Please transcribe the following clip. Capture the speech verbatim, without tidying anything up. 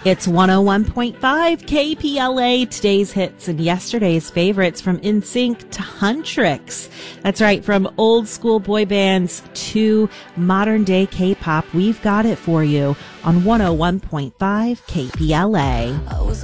It's one oh one point five K P L A, today's hits and yesterday's favorites from N Sync to Huntrix. That's right, from old school boy bands to modern day K-pop, we've got it for you on one oh one point five K P L A.